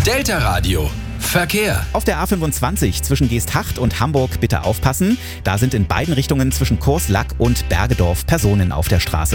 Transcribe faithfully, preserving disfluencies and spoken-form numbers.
Delta Radio. Verkehr. Auf der A fünfundzwanzig zwischen Geesthacht und Hamburg bitte aufpassen. Da sind in beiden Richtungen zwischen Kurslack und Bergedorf Personen auf der Straße.